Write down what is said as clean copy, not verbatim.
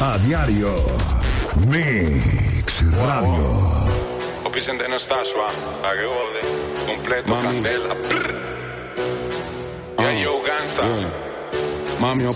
A diario. Mix Radio. Vicente no está suave, la que jode, completo, Mami. candela. Yeah, yo, gangsta. Mami,